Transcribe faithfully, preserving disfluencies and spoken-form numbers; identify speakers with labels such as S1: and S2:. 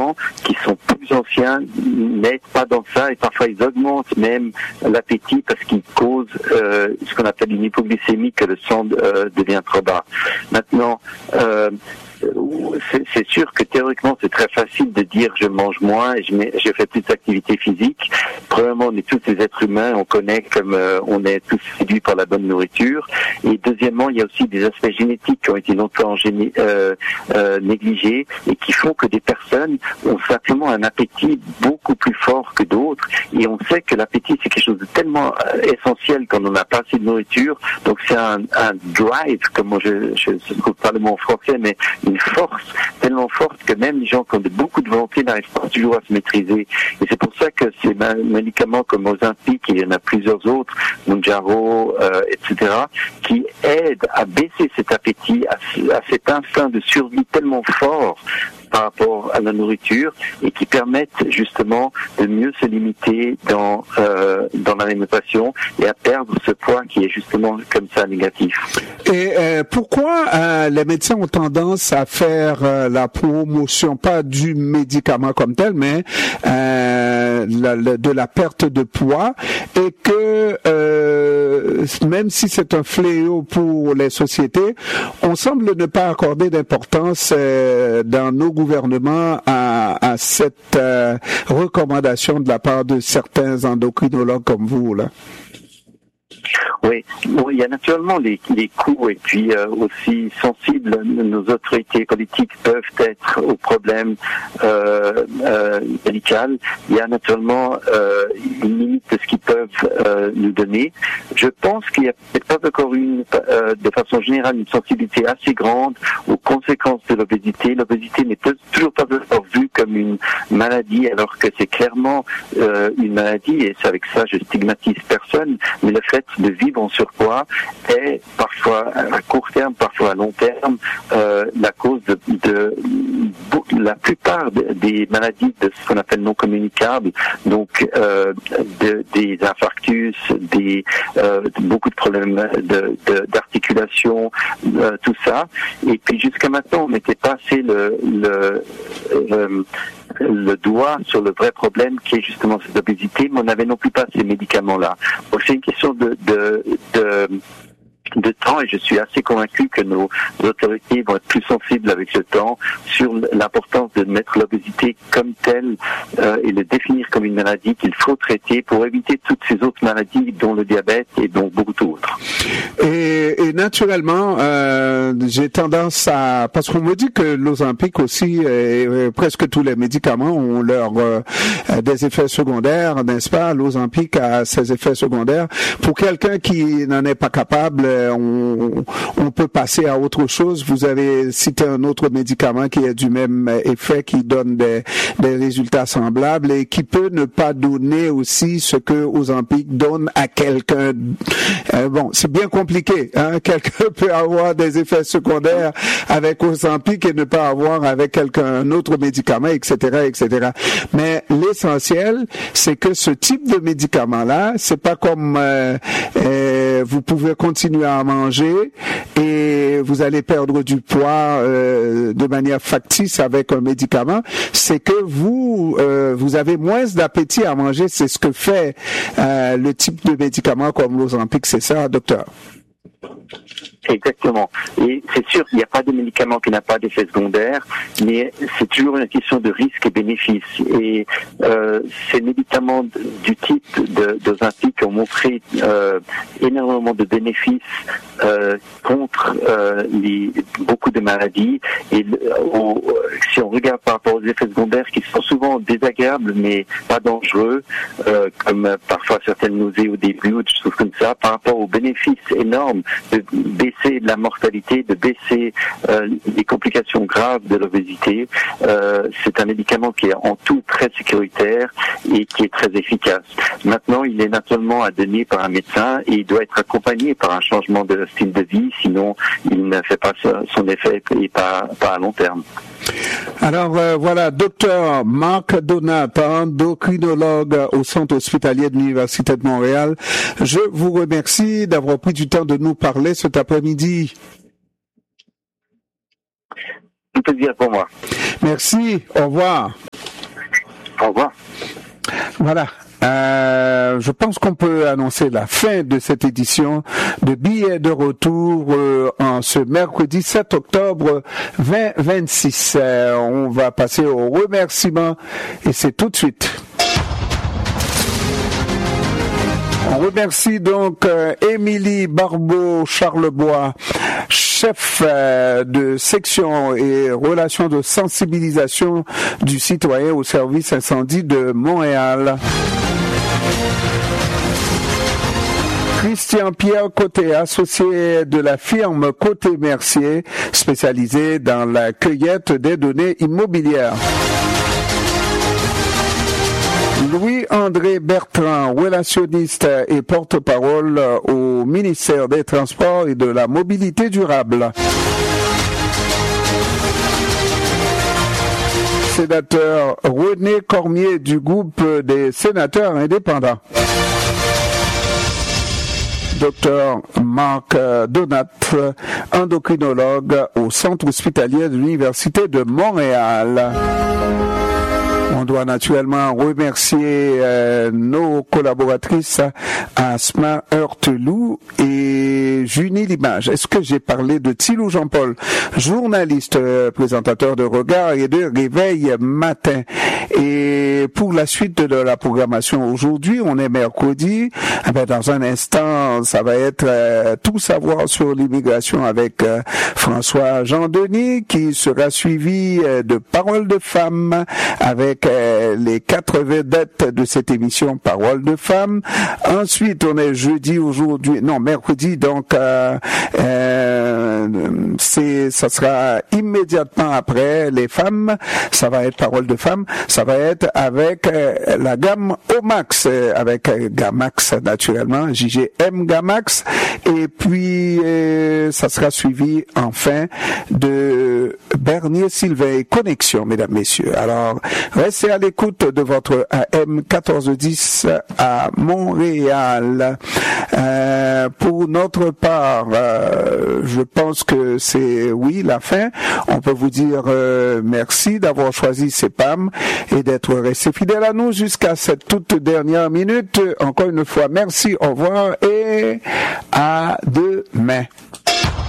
S1: gens qui sont plus anciens n'aident pas dans ça et parfois ils augmentent même l'appétit parce qu'ils causent euh, ce qu'on appelle une hypoglycémie, que le sang euh, devient trop bas. Maintenant, euh, C'est, c'est sûr que théoriquement c'est très facile de dire je mange moins et je, mets, je fais plus d'activité physique. Premièrement, on est tous des êtres humains, on connaît comme euh, on est tous séduits par la bonne nourriture. Et deuxièmement, il y a aussi des aspects génétiques qui ont été longtemps géné- euh, euh, négligés et qui font que des personnes ont simplement un appétit beaucoup plus fort que d'autres. Et on sait que l'appétit c'est quelque chose de tellement euh, essentiel quand on n'a pas assez de nourriture. Donc c'est un, un drive, comme moi je ne trouve pas le mot en français, mais une force tellement forte que même les gens qui ont de, beaucoup de volonté n'arrivent pas toujours à se maîtriser. Et c'est pour ça que ces médicaments comme Ozempic, il y en a plusieurs autres, Mounjaro, euh, et cetera, qui aident à baisser cet appétit, à, à cet instinct de survie tellement fort par rapport à la nourriture et qui permettent justement de mieux se limiter dans euh, dans l'alimentation et à perdre ce poids qui est justement comme ça négatif.
S2: Et euh, pourquoi euh, les médecins ont tendance à faire euh, la promotion, pas du médicament comme tel, mais euh, la, la, de la perte de poids, et que euh, même si c'est un fléau pour les sociétés, on semble ne pas accorder d'importance euh, dans nos gouvernement à, à cette euh, recommandation de la part de certains endocrinologues comme vous, là?
S1: Oui, bon, il y a naturellement les, les coûts et puis euh, aussi sensibles, nos autorités politiques peuvent être au problème euh, euh, médical. Il y a naturellement euh, une limite de ce qu'ils peuvent euh, nous donner. Je pense qu'il n'y a peut-être pas encore une, euh, de façon générale, une sensibilité assez grande aux conséquences de l'obésité. L'obésité n'est toujours pas encore vue comme une maladie, alors que c'est clairement euh, une maladie, et c'est avec ça je stigmatise personne, mais le fait de vivre en surpoids est parfois à court terme, parfois à long terme, euh, la cause de, de, de la plupart de, des maladies de ce qu'on appelle non communicables, donc euh, de, des infarctus, des euh, beaucoup de problèmes de, de, d'articulation, euh, tout ça. Et puis jusqu'à maintenant, on mettait pas assez le, le euh, le doigt sur le vrai problème qui est justement cette obésité, mais on n'avait non plus pas ces médicaments-là. Donc c'est une question de, de, de de temps, et je suis assez convaincu que nos autorités vont être plus sensibles avec le temps sur l'importance de mettre l'obésité comme telle euh, et le définir comme une maladie qu'il faut traiter pour éviter toutes ces autres maladies, dont le diabète et dont beaucoup d'autres.
S2: Et, et naturellement, euh, j'ai tendance à... Parce qu'on me dit que l'Ozempic aussi, et presque tous les médicaments ont leur euh, des effets secondaires, n'est-ce pas? L'Ozempic a ses effets secondaires. Pour quelqu'un qui n'en est pas capable, On, on peut passer à autre chose. Vous avez cité un autre médicament qui est du même effet, qui donne des, des résultats semblables et qui peut ne pas donner aussi ce que Ozempic donne à quelqu'un. Euh, bon, c'est bien compliqué, hein? Quelqu'un peut avoir des effets secondaires avec Ozempic et ne pas avoir avec quelqu'un un autre médicament, et cetera, et cetera. Mais l'essentiel, c'est que ce type de médicament-là, c'est pas comme euh, euh, vous pouvez continuer à manger et vous allez perdre du poids euh, de manière factice avec un médicament. C'est que vous euh, vous avez moins d'appétit à manger. C'est ce que fait euh, le type de médicament comme l'Ozempic. C'est ça, docteur?
S1: Exactement. Et c'est sûr qu'il n'y a pas de médicament qui n'a pas d'effet secondaire, mais c'est toujours une question de risque et bénéfice. Et euh, ces médicaments du type de, d'Ozempic ont montré euh, énormément de bénéfices euh, contre euh, les, beaucoup de maladies. Et on, si on regarde par rapport aux effets secondaires qui sont souvent désagréables mais pas dangereux, euh, comme parfois certaines nausées au début ou des choses comme ça, par rapport aux bénéfices énormes de baisser la mortalité, de baisser euh, les complications graves de l'obésité. Euh, c'est un médicament qui est en tout très sécuritaire et qui est très efficace. Maintenant, il est naturellement à donner par un médecin et il doit être accompagné par un changement de style de vie, sinon il ne fait pas son effet et pas, pas à long terme.
S2: Alors euh, voilà, docteur Marc Donat, endocrinologue au Centre hospitalier de l'Université de Montréal. Je vous remercie d'avoir pris du temps de nous parler cet après-midi.
S1: Tout plaisir pour moi.
S2: Merci, au revoir.
S1: revoir.
S2: Voilà. Euh, je pense qu'on peut annoncer la fin de cette édition de Billets de retour euh, en ce mercredi sept octobre vingt vingt-six. Euh, on va passer aux remerciements et c'est tout de suite. On remercie donc euh, Émilie Barbeau-Charlebois, chef euh, de section et relations de sensibilisation du citoyen au service incendie de Montréal. Christian Pierre Côté, associé de la firme Côté Mercier, spécialisé dans la cueillette des données immobilières. Louis-André Bertrand, relationniste et porte-parole au ministère des Transports et de la Mobilité durable. Sénateur René Cormier du groupe des sénateurs indépendants. Docteur Marc Donat, endocrinologue au Centre hospitalier de l'Université de Montréal. On doit naturellement remercier euh, nos collaboratrices Asma Heurtelou et Junie Limage. Est-ce que j'ai parlé de Thilou Jean-Paul, journaliste, euh, présentateur de Regard et de Réveil Matin. Et pour la suite de la programmation aujourd'hui, on est mercredi. Eh bien, dans un instant, ça va être euh, tout savoir sur l'immigration avec euh, François Jean-Denis, qui sera suivi euh, de Paroles de femmes avec euh, les quatre vedettes de cette émission Paroles de femmes. Ensuite, on est jeudi aujourd'hui, non mercredi, donc euh, euh, c'est, ça sera immédiatement après les femmes. Ça va être Paroles de femmes. Ça va être avec euh, la gamme Omax, euh, avec euh, Gamax naturellement, J G M Gamax, et puis euh, ça sera suivi enfin de Bernier Sylvain Connexion, mesdames, messieurs. Alors, restez à l'écoute de votre A M quatorze dix à Montréal. Euh, pour notre part, euh, je pense que c'est, oui, la fin. On peut vous dire euh, merci d'avoir choisi C E P A M et d'être resté fidèle à nous jusqu'à cette toute dernière minute. Encore une fois, merci, au revoir et à demain.